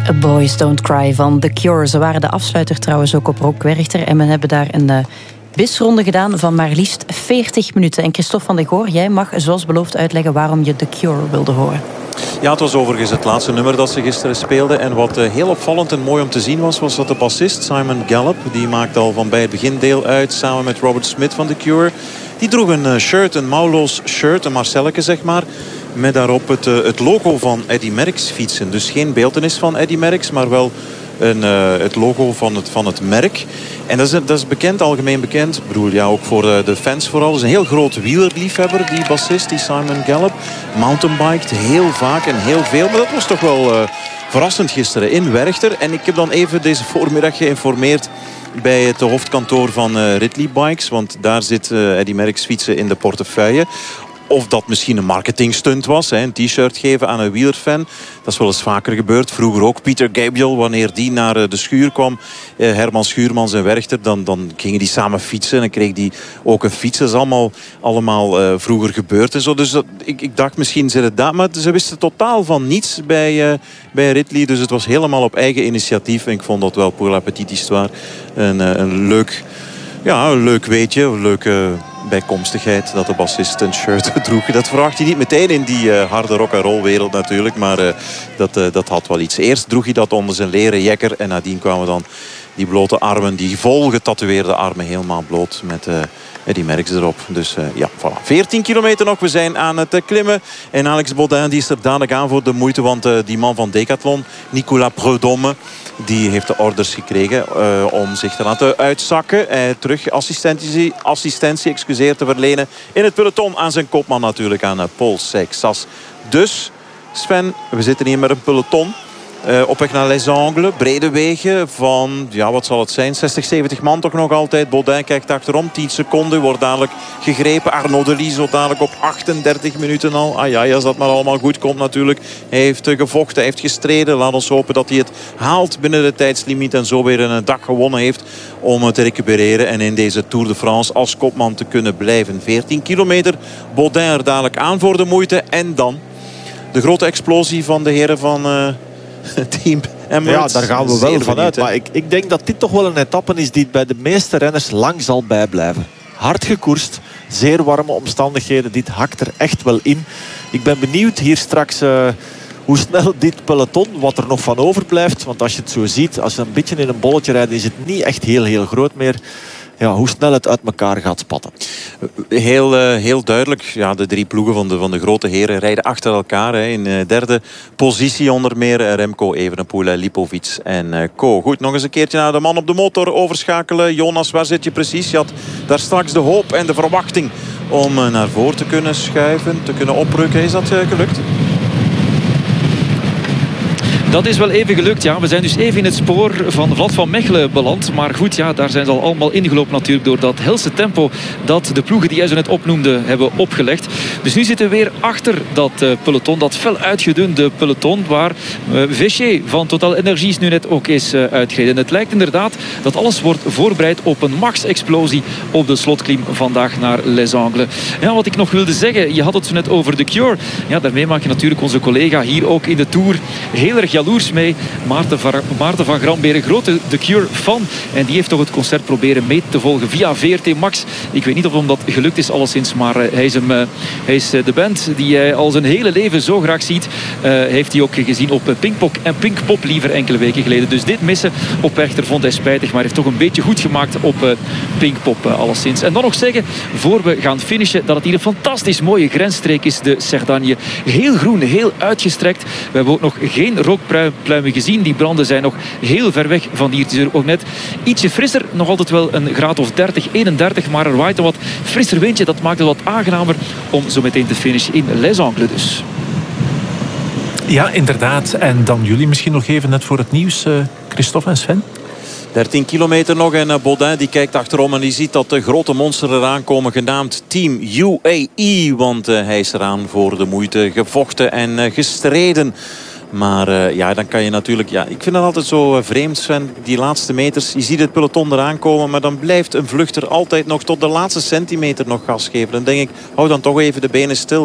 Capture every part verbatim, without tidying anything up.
Boys Don't Cry van The Cure. Ze waren de afsluiter trouwens ook op Rock Werchter. En we hebben daar een uh, bisronde gedaan van maar liefst veertig minuten. En Christophe van de Goor, jij mag zoals beloofd uitleggen waarom je The Cure wilde horen. Ja, het was overigens het laatste nummer dat ze gisteren speelden. En wat uh, heel opvallend en mooi om te zien was, was dat de bassist Simon Gallup, die maakte al van bij het begin deel uit samen met Robert Smith van The Cure. Die droeg een uh, shirt, een mouwloos shirt, een Marcelleke zeg maar. Met daarop het, uh, het logo van Eddy Merckx fietsen. Dus geen beeltenis van Eddy Merckx, maar wel een, uh, het logo van het, van het merk. En dat is, dat is bekend, algemeen bekend. Ik bedoel, ja, ook voor uh, de fans vooral. Dat is een heel groot wielerliefhebber, die bassist, die Simon Gallup. Mountainbiked heel vaak en heel veel. Maar dat was toch wel uh, verrassend gisteren in Werchter. En ik heb dan even deze voormiddag geïnformeerd bij het hoofdkantoor van uh, Ridley Bikes. Want daar zit uh, Eddy Merckx fietsen in de portefeuille. Of dat misschien een marketingstunt was. Hè, een t-shirt geven aan een wielerfan. Dat is wel eens vaker gebeurd. Vroeger ook Peter Gabriel. Wanneer die naar de schuur kwam. Eh, Herman Schuurmans en Werchter. Dan, dan gingen die samen fietsen. En dan kreeg die ook een fiets. Dat is allemaal, allemaal uh, vroeger gebeurd. En zo. Dus dat, ik, ik dacht misschien zit het daar. Maar ze wisten totaal van niets bij, uh, bij Ridley. Dus het was helemaal op eigen initiatief. En ik vond dat wel pour la petite histoire. Een, uh, een leuk... Ja, een leuk weetje. Een leuke bijkomstigheid dat de bassist een shirt droeg. Dat verwacht hij niet meteen in die uh, harde rock-and-roll wereld natuurlijk. Maar uh, dat, uh, dat had wel iets. Eerst droeg hij dat onder zijn leren jekker. En nadien kwamen dan die blote armen. Die vol getatoeëerde armen helemaal bloot. Met uh, Eddy Merckx erop. Dus uh, ja, voilà. veertien kilometer nog. We zijn aan het uh, klimmen. En Alex Baudin die is er dadelijk aan voor de moeite. Want uh, die man van Decathlon, Nicolas Prudhomme, die heeft de orders gekregen uh, om zich te laten uitzakken. Uh, terug assistentie, assistentie excuseer, te verlenen in het peloton aan zijn kopman natuurlijk, aan uh, Paul Seixas. Dus Sven, we zitten hier met een peloton. Uh, op weg naar Les Angles, brede wegen van, ja wat zal het zijn, zestig, zeventig man toch nog altijd. Baudin kijkt achterom, tien seconden, wordt dadelijk gegrepen. Arnaud Delis zo dadelijk op achtendertig minuten al. Ah ja, als dat maar allemaal goed komt natuurlijk. Hij heeft uh, gevochten, hij heeft gestreden. Laat ons hopen dat hij het haalt binnen de tijdslimiet en zo weer een dag gewonnen heeft om uh, te recupereren en in deze Tour de France als kopman te kunnen blijven. veertien kilometer, Baudin er dadelijk aan voor de moeite. En dan de grote explosie van de heren van... Uh, team Emirates. Ja, daar gaan we wel vanuit. Maar ik, ik denk dat dit toch wel een etappe is die bij de meeste renners lang zal bijblijven. Hard gekoerst, zeer warme omstandigheden. Dit hakt er echt wel in. Ik ben benieuwd hier straks uh, hoe snel dit peloton, wat er nog van overblijft. Want als je het zo ziet, als je een beetje in een bolletje rijdt, is het niet echt heel, heel groot meer. Ja, hoe snel het uit elkaar gaat spatten. Heel, uh, heel duidelijk. Ja, de drie ploegen van de, van de grote heren rijden achter elkaar. Hè. In uh, derde positie onder meer uh, Remco Evenepoel, Lipovic en uh, Co. Goed, nog eens een keertje naar de man op de motor overschakelen. Jonas, waar zit je precies? Je had daar straks de hoop en de verwachting om uh, naar voren te kunnen schuiven, te kunnen oprukken. Is dat uh, gelukt? Dat is wel even gelukt, ja. We zijn dus even in het spoor van Vlad van Mechelen beland. Maar goed, ja, daar zijn ze al allemaal ingelopen natuurlijk door dat helse tempo dat de ploegen die jij zo net opnoemde hebben opgelegd. Dus nu zitten we weer achter dat uh, peloton, dat fel uitgedunde peloton waar uh, Veché van Total Energies nu net ook is uh, uitgereden. En het lijkt inderdaad dat alles wordt voorbereid op een max-explosie op de slotklim vandaag naar Les Angles. Ja, wat ik nog wilde zeggen, je had het zo net over The Cure. Ja, daarmee maak je natuurlijk onze collega hier ook in de Tour heel erg jaloers mee. Maarten van, Maarten van Gramberen, grote The Cure fan. En die heeft toch het concert proberen mee te volgen via V R T Max. Ik weet niet of hem dat gelukt is alleszins, maar uh, hij, is hem, uh, hij is uh, de band die hij al zijn hele leven zo graag ziet. Uh, heeft hij ook gezien op uh, Pinkpop en Pinkpop liever enkele weken geleden. Dus dit missen op Werchter vond hij spijtig, maar heeft toch een beetje goed gemaakt op uh, Pinkpop uh, alleszins. En dan nog zeggen, voor we gaan finishen, dat het hier een fantastisch mooie grensstreek is, de Cerdagne. Heel groen, heel uitgestrekt. We hebben ook nog geen rookpluimen gezien. Die branden zijn nog heel ver weg van hier. Het is er ook net ietsje frisser. Nog altijd wel een graad of dertig, eenendertig. Maar er waait een wat frisser windje. Dat maakt het wat aangenamer om zo meteen te finishen in Les Angles dus. Ja, inderdaad. En dan jullie misschien nog even net voor het nieuws, uh, Christophe en Sven. dertien kilometer nog en uh, Baudin die kijkt achterom en die ziet dat de grote monster eraan komen, genaamd Team U A E. Want uh, hij is eraan voor de moeite, gevochten en uh, gestreden. Maar uh, ja, dan kan je natuurlijk... Ja, ik vind het altijd zo uh, vreemd, Sven, die laatste meters. Je ziet het peloton eraan komen, maar dan blijft een vluchter altijd nog tot de laatste centimeter nog gas geven. Dan denk ik, hou dan toch even de benen stil.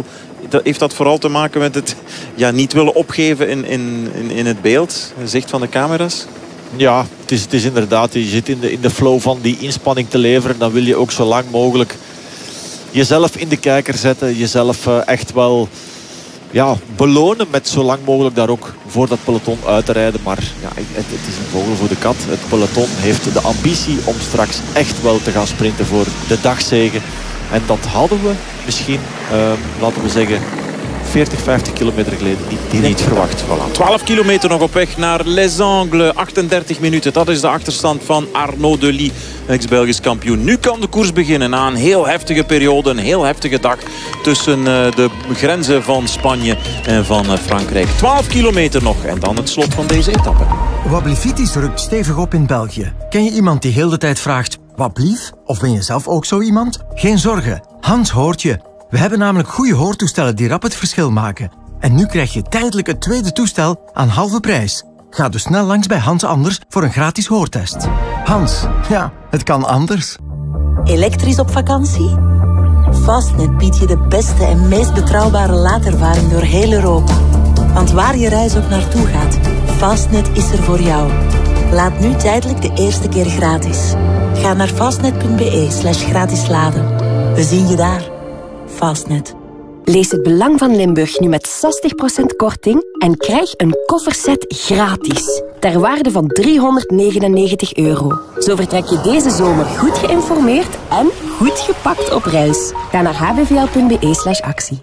dat, heeft dat vooral te maken met het ja, niet willen opgeven in, in, in, in het beeld, zicht van de camera's? Ja, het is, het is inderdaad, je zit in de, in de flow van die inspanning te leveren. Dan wil je ook zo lang mogelijk jezelf in de kijker zetten. Jezelf uh, echt wel ja, belonen met zo lang mogelijk daar ook voor dat peloton uit te rijden. Maar ja, het, het is een vogel voor de kat. Het peloton heeft de ambitie om straks echt wel te gaan sprinten voor de dagzege. En dat hadden we misschien, uh, laten we zeggen, veertig, vijftig kilometer geleden niet direct niet verwacht. Voilà. twaalf kilometer nog op weg naar Les Angles. achtendertig minuten, dat is de achterstand van Arnaud Delis, ex-Belgisch kampioen. Nu kan de koers beginnen na een heel heftige periode, een heel heftige dag tussen uh, de grenzen van Spanje en van uh, Frankrijk. twaalf kilometer nog en dan het slot van deze etappe. Wablifitis rukt stevig op in België. Ken je iemand die heel de tijd vraagt, wat blief? Of ben je zelf ook zo iemand? Geen zorgen, Hans hoort je. We hebben namelijk goede hoortoestellen die rap het verschil maken. En nu krijg je tijdelijk het tweede toestel aan halve prijs. Ga dus snel langs bij Hans Anders voor een gratis hoortest. Hans, ja, het kan anders. Elektrisch op vakantie? Fastnet biedt je de beste en meest betrouwbare laadervaring door heel Europa. Want waar je reis ook naartoe gaat, Fastnet is er voor jou. Laat nu tijdelijk de eerste keer gratis. Ga naar fastnet punt be slash gratis laden. We zien je daar. Fastnet. Lees het belang van Limburg nu met zestig procent korting en krijg een kofferset gratis. Ter waarde van driehonderdnegenennegentig euro. Zo vertrek je deze zomer goed geïnformeerd en goed gepakt op reis. Ga naar h b v l punt be slash actie.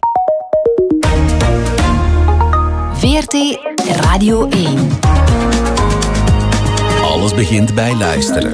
V R T Radio één. Alles begint bij luisteren.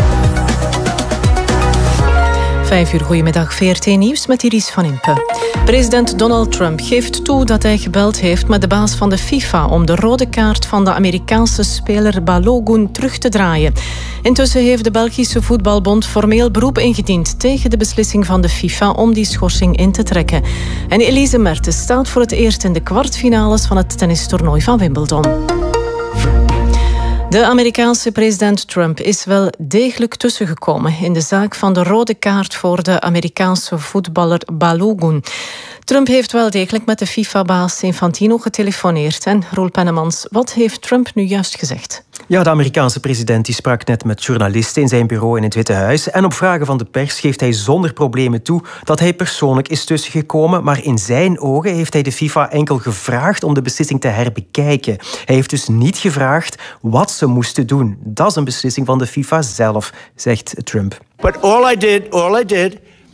Vijf uur, goedemiddag, V R T Nieuws met Iris van Impe. President Donald Trump geeft toe dat hij gebeld heeft met de baas van de FIFA om de rode kaart van de Amerikaanse speler Balogun terug te draaien. Intussen heeft de Belgische Voetbalbond formeel beroep ingediend tegen de beslissing van de FIFA om die schorsing in te trekken. En Elise Mertens staat voor het eerst in de kwartfinales van het tennistoernooi van Wimbledon. De Amerikaanse president Trump is wel degelijk tussengekomen in de zaak van de rode kaart voor de Amerikaanse voetballer Balogun. Trump heeft wel degelijk met de FIFA-baas Infantino getelefoneerd. En Roel Pennemans, wat heeft Trump nu juist gezegd? Ja, de Amerikaanse president die sprak net met journalisten in zijn bureau in het Witte Huis. En op vragen van de pers geeft hij zonder problemen toe dat hij persoonlijk is tussengekomen. Maar in zijn ogen heeft hij de FIFA enkel gevraagd om de beslissing te herbekijken. Hij heeft dus niet gevraagd wat ze moesten doen. Dat is een beslissing van de FIFA zelf, zegt Trump. But all I did, all I did,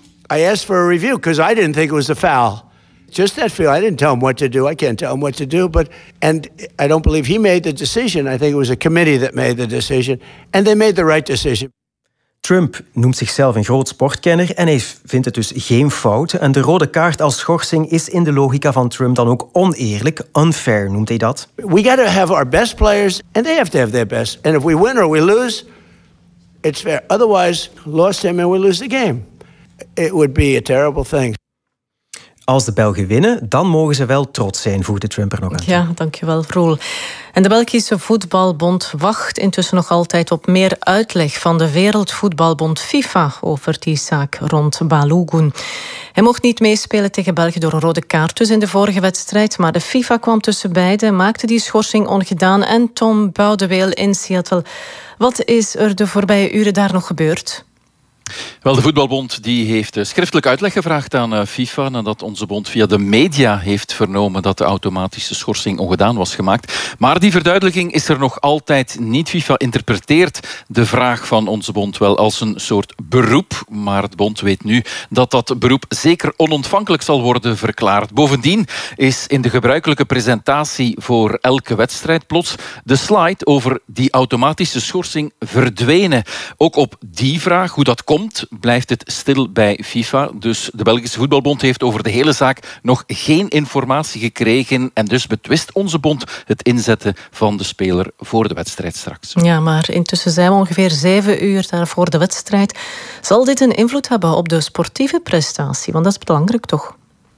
I asked for a review because I didn't think it was a foul. Just that feel. I didn't tell him what to do. I can't tell him what to do. But and I don't believe he made the decision. I think it was a committee that made the decision. And they made the right decision. Trump noemt zichzelf een groot sportkenner en hij vindt het dus geen fout. En de rode kaart als schorsing is in de logica van Trump dan ook oneerlijk. Unfair noemt hij dat. We got to have our best players and they have to have their best. And if we win or we lose, it's fair. Otherwise, lost him and we lose the game. It would be a terrible thing. Als de Belgen winnen, dan mogen ze wel trots zijn, voegde Trump er nog aan. Ja, dankjewel, Roel. En de Belgische Voetbalbond wacht intussen nog altijd op meer uitleg van de Wereldvoetbalbond FIFA over die zaak rond Balogun. Hij mocht niet meespelen tegen België door een rode kaart dus in de vorige wedstrijd, maar de FIFA kwam tussen beiden, maakte die schorsing ongedaan. En Tom Boudeweel in Seattle. Wat is er de voorbije uren daar nog gebeurd? Wel, de Voetbalbond die heeft schriftelijk uitleg gevraagd aan FIFA nadat onze bond via de media heeft vernomen dat de automatische schorsing ongedaan was gemaakt. Maar die verduidelijking is er nog altijd niet. FIFA interpreteert de vraag van onze bond wel als een soort beroep, maar de bond weet nu dat dat beroep zeker onontvankelijk zal worden verklaard. Bovendien is in de gebruikelijke presentatie voor elke wedstrijd plots de slide over die automatische schorsing verdwenen. Ook op die vraag, hoe dat komt, blijft het stil bij FIFA. Dus de Belgische Voetbalbond heeft over de hele zaak nog geen informatie gekregen en dus betwist onze bond het inzetten van de speler voor de wedstrijd straks. Ja, maar intussen zijn we ongeveer zeven uur voor de wedstrijd. Zal dit een invloed hebben op de sportieve prestatie? Want dat is belangrijk, toch?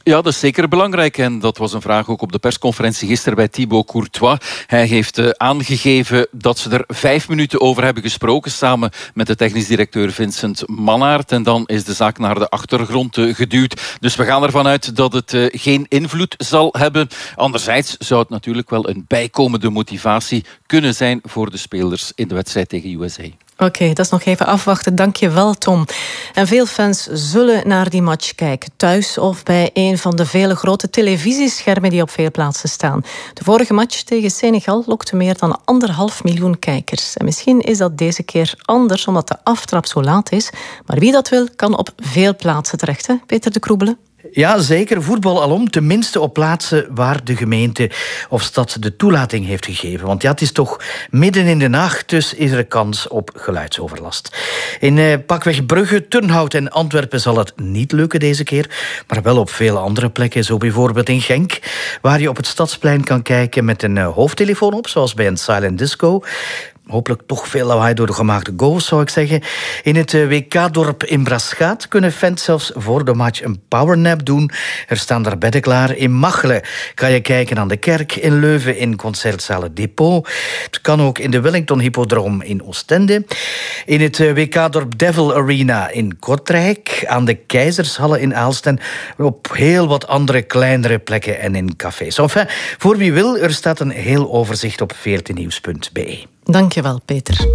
Ja, dat is zeker belangrijk. En dat was een vraag ook op de persconferentie gisteren bij Thibaut Courtois. Hij heeft uh, aangegeven dat ze er vijf minuten over hebben gesproken, samen met de technisch directeur Vincent Mannaert. En dan is de zaak naar de achtergrond uh, geduwd. Dus we gaan ervan uit dat het uh, geen invloed zal hebben. Anderzijds zou het natuurlijk wel een bijkomende motivatie kunnen zijn voor de spelers in de wedstrijd tegen U S A. Oké, okay, dat is nog even afwachten. Dank je wel, Tom. En veel fans zullen naar die match kijken, thuis of bij een van de vele grote televisieschermen die op veel plaatsen staan. De vorige match tegen Senegal lokte meer dan anderhalf miljoen kijkers. En misschien is dat deze keer anders, omdat de aftrap zo laat is. Maar wie dat wil, kan op veel plaatsen terecht, hè? Peter de Kroebelen? Ja, zeker. Voetbal alom, tenminste op plaatsen waar de gemeente of stad de toelating heeft gegeven. Want ja, het is toch midden in de nacht, dus is er kans op geluidsoverlast. In eh, pakweg Brugge, Turnhout en Antwerpen zal het niet lukken deze keer, maar wel op veel andere plekken, zo bijvoorbeeld in Genk, waar je op het Stadsplein kan kijken met een uh, hoofdtelefoon op, zoals bij een silent disco. Hopelijk toch veel lawaai door de gemaakte goals, zou ik zeggen. In het W K-dorp in Braschaat kunnen fans zelfs voor de match een powernap doen. Er staan daar bedden klaar. In Machelen kan je kijken aan de kerk. In Leuven in Concertzaal Depot. Het kan ook in de Wellington Hippodroom in Oostende. In het W K-dorp Devil Arena in Kortrijk. Aan de Keizershalle in Aalst. En op heel wat andere kleinere plekken en in cafés. Enfin, voor wie wil, er staat een heel overzicht op veertien nieuws punt b e. Dankjewel, Peter.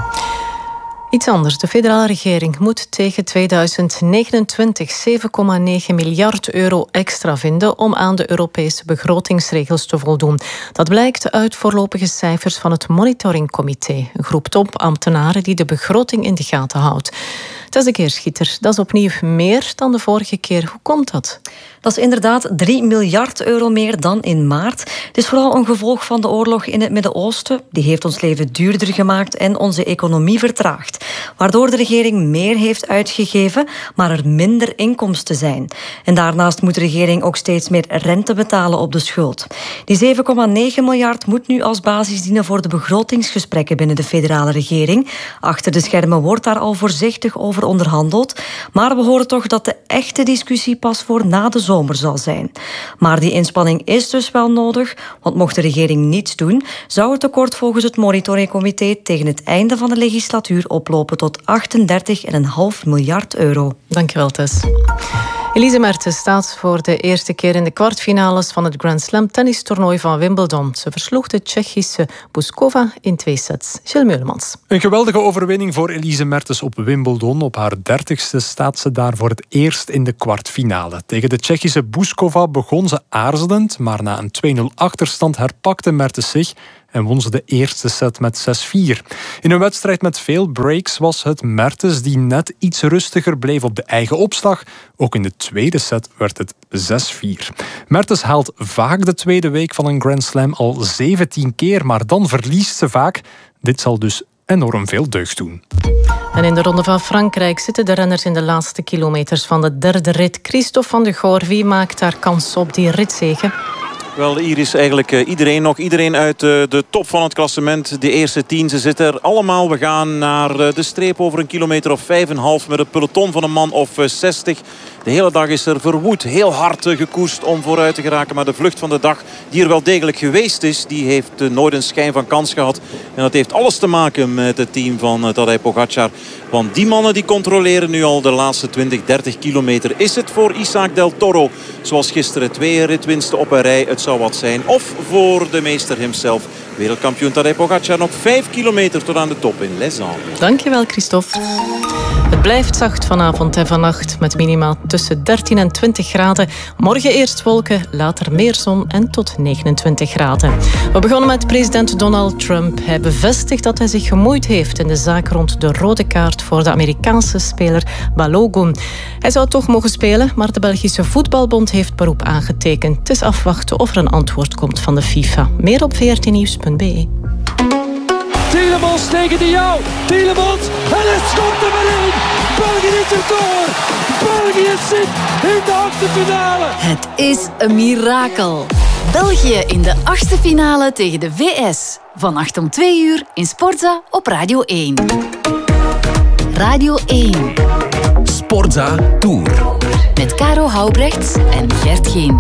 Iets anders. De federale regering moet tegen tweeduizend negenentwintig zeven komma negen miljard euro extra vinden om aan de Europese begrotingsregels te voldoen. Dat blijkt uit voorlopige cijfers van het Monitoringcomité, een groep topambtenaren die de begroting in de gaten houdt. Tesseke Keerschieter, dat is opnieuw meer dan de vorige keer. Hoe komt dat? Dat is inderdaad drie miljard euro meer dan in maart. Het is vooral een gevolg van de oorlog in het Midden-Oosten. Die heeft ons leven duurder gemaakt en onze economie vertraagd. Waardoor de regering meer heeft uitgegeven, maar er minder inkomsten zijn. En daarnaast moet de regering ook steeds meer rente betalen op de schuld. Die zeven komma negen miljard moet nu als basis dienen voor de begrotingsgesprekken binnen de federale regering. Achter de schermen wordt daar al voorzichtig over onderhandeld. Maar we horen toch dat de echte discussie pas voor na de zomer zal zijn. Maar die inspanning is dus wel nodig, want mocht de regering niets doen, zou het tekort volgens het monitoringcomité tegen het einde van de legislatuur oplopen tot achtendertig komma vijf miljard euro. Dankjewel, Tess. Elise Mertens staat voor de eerste keer in de kwartfinales van het Grand Slam tennistoernooi van Wimbledon. Ze versloeg de Tsjechische Bouzkova in twee sets. Gilles Meulemans. Een geweldige overwinning voor Elise Mertens op Wimbledon. Op haar dertigste staat ze daar voor het eerst in de kwartfinale. Tegen de Tsjechische Bouzkova begon ze aarzelend, maar na een twee nul achterstand herpakte Mertens zich en won ze de eerste set met zes vier. In een wedstrijd met veel breaks was het Mertens die net iets rustiger bleef op de eigen opslag. Ook in de tweede set werd het zes vier. Mertens haalt vaak de tweede week van een Grand Slam al zeventien keer, maar dan verliest ze vaak. Dit zal dus enorm veel deugd doen. En in de Ronde van Frankrijk zitten de renners in de laatste kilometers van de derde rit. Christophe van de Goor, wie maakt daar kans op die ritzege? Wel, hier is eigenlijk uh, iedereen nog. Iedereen uit uh, de top van het klassement. De eerste tien, ze zitten er allemaal. We gaan naar uh, de streep over een kilometer of vijf en een half met het peloton van een man of uh, zestig. De hele dag is er verwoed, heel hard uh, gekoerst om vooruit te geraken. Maar de vlucht van de dag, die er wel degelijk geweest is, die heeft uh, nooit een schijn van kans gehad. En dat heeft alles te maken met het team van uh, Tadej Pogacar. Want die mannen die controleren nu al de laatste twintig, dertig kilometer. Is het voor Isaac del Toro, zoals gisteren twee ritwinsten op een rij, het zou wat zijn. Of voor de meester himself, wereldkampioen Tadej Pogacar, nog vijf kilometer tot aan de top in Les Andes. Dankjewel, Christophe. Het blijft zacht vanavond en vannacht met minimaal tussen dertien en twintig graden. Morgen eerst wolken, later meer zon en tot negenentwintig graden. We begonnen met president Donald Trump. Hij bevestigt dat hij zich gemoeid heeft in de zaak rond de rode kaart voor de Amerikaanse speler Balogun. Hij zou toch mogen spelen, maar de Belgische Voetbalbond heeft beroep aangetekend. Het is afwachten of er een antwoord komt van de FIFA. Meer op veertien nieuws punt b e. Tielemans tegen de jou. Tielemans. En het schopt er maar in. België is er door. België zit in de achtste finale. Het is een mirakel. België in de achtste finale tegen de V S. Vannacht om twee uur in Sportza op Radio één. Radio één. Sportza Tour. Met Caro Houbrechts en Gert Geens.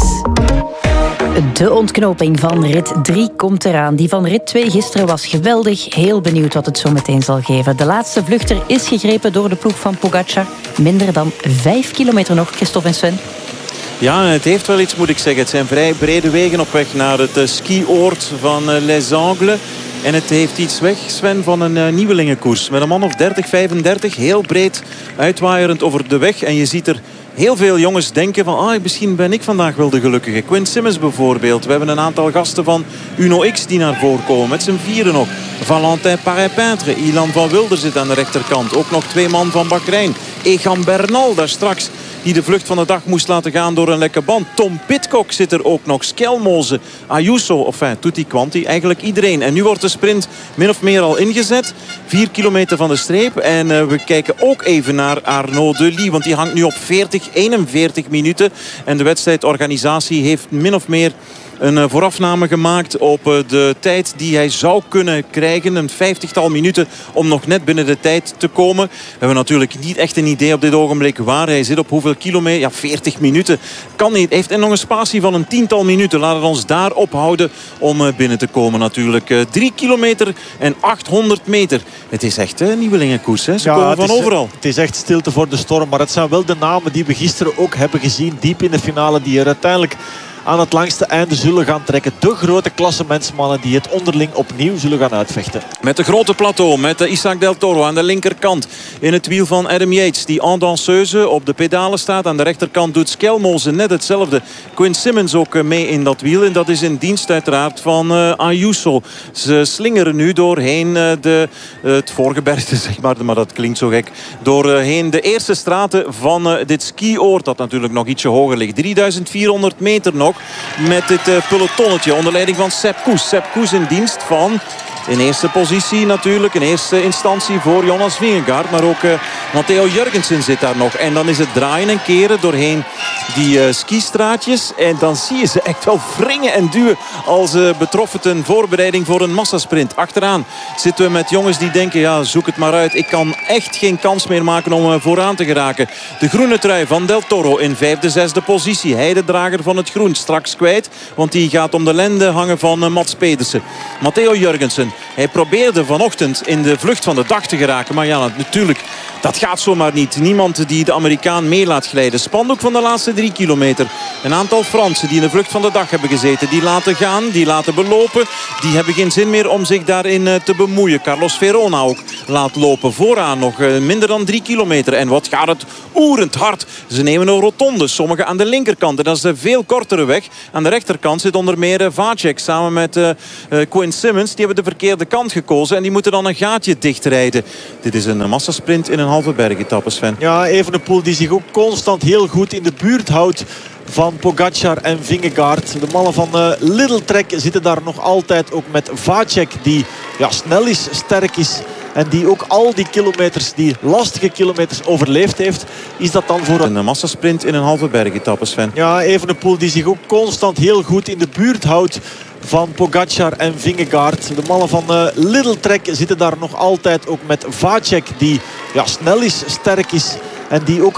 De ontknoping van rit drie komt eraan. Die van rit twee gisteren was geweldig. Heel benieuwd wat het zo meteen zal geven. De laatste vluchter is gegrepen door de ploeg van Pogacar. Minder dan vijf kilometer nog, Christophe en Sven. Ja, het heeft wel iets, moet ik zeggen. Het zijn vrij brede wegen op weg naar het uh, skioord van uh, Les Angles. En het heeft iets weg, Sven, van een uh, nieuwelingenkoers. Met een man of dertig, vijfendertig. Heel breed uitwaaierend over de weg. En je ziet er heel veel jongens denken van... Ah, misschien ben ik vandaag wel de gelukkige. Quinn Simmons bijvoorbeeld. We hebben een aantal gasten van Uno X die naar voren komen. Met z'n vieren nog. Valentin Paré-Peintre. Ilan van Wilder zit aan de rechterkant. Ook nog twee man van Bahrein. Egan Bernal daar straks. Die de vlucht van de dag moest laten gaan door een lekke band. Tom Pidcock zit er ook nog. Skelmoze, Ayuso, enfin, tutti quanti. Eigenlijk iedereen. En nu wordt de sprint min of meer al ingezet. Vier kilometer van de streep. En uh, we kijken ook even naar Arnaud Delis. Want die hangt nu op veertig, eenenveertig minuten. En de wedstrijdorganisatie heeft min of meer een voorafname gemaakt op de tijd die hij zou kunnen krijgen. Een vijftigtal minuten om nog net binnen de tijd te komen. We hebben natuurlijk niet echt een idee op dit ogenblik waar hij zit. Op hoeveel kilometer? Ja, veertig minuten. Kan niet. Hij heeft nog een spatie van een tiental minuten. Laten we ons daar ophouden om binnen te komen natuurlijk. Drie kilometer en achthonderd meter. Het is echt een nieuwelingenkoers. Hè? Ze ja, komen van is, overal. Het is echt stilte voor de storm. Maar het zijn wel de namen die we gisteren ook hebben gezien. Diep in de finale. Die er uiteindelijk aan het langste einde zullen gaan trekken. De grote klassementsmannen die het onderling opnieuw zullen gaan uitvechten. Met de grote plateau, met Isaac Del Toro aan de linkerkant. In het wiel van Adam Yates, die en danseuse op de pedalen staat. Aan de rechterkant doet Skelmoze net hetzelfde. Quinn Simmons ook mee in dat wiel. En dat is in dienst uiteraard van uh, Ayuso. Ze slingeren nu doorheen uh, de, uh, het voorgebergte, zeg maar. Maar dat klinkt zo gek. Doorheen uh, de eerste straten van uh, dit skioord. Dat natuurlijk nog ietsje hoger ligt. drieduizend vierhonderd meter nog. Met dit uh, pelotonnetje onder leiding van Sepp Kuss. Sepp Kuss in dienst van... In eerste positie natuurlijk, in eerste instantie voor Jonas Vingegaard. Maar ook uh, Matteo Jurgensen zit daar nog. En dan is het draaien en keren doorheen die uh, skistraatjes. En dan zie je ze echt wel wringen en duwen als uh, betroffen ten voorbereiding voor een massasprint. Achteraan zitten we met jongens die denken, ja, zoek het maar uit. Ik kan echt geen kans meer maken om uh, vooraan te geraken. De groene trui van Del Toro in vijfde, zesde positie. Hij de drager van het groen, straks kwijt. Want die gaat om de lende hangen van uh, Mats Pedersen. Matteo Jurgensen. Hij probeerde vanochtend in de vlucht van de dag te geraken. Maar ja, natuurlijk, dat gaat zomaar niet. Niemand die de Amerikaan mee laat glijden. Spandoek van de laatste drie kilometer. Een aantal Fransen die in de vlucht van de dag hebben gezeten. Die laten gaan, die laten belopen. Die hebben geen zin meer om zich daarin te bemoeien. Carlos Verona ook laat lopen. Vooraan nog minder dan drie kilometer. En wat gaat het oerend hard. Ze nemen een rotonde. Sommigen aan de linkerkant. En dat is de veel kortere weg. Aan de rechterkant zit onder meer Vacek samen met uh, uh, Quinn Simmons. Die hebben de verkeerde kant gekozen. En die moeten dan een gaatje dichtrijden. Dit is een massasprint in een halve bergetappe, Sven. Ja, Evenepoel die zich ook constant heel goed in de buurt houdt van Pogacar en Vingegaard. De mannen van uh, Little Trek zitten daar nog altijd ook met Vacek, die ja, snel is, sterk is. En die ook al die kilometers, die lastige kilometers overleefd heeft. Is dat dan voor een massasprint in een halve bergetappe, Sven? Ja, Evenepoel die zich ook constant heel goed in de buurt houdt van Pogacar en Vingegaard. De mannen van uh, Little Trek zitten daar nog altijd ook met Vacek, die ja, snel is, sterk is. En die ook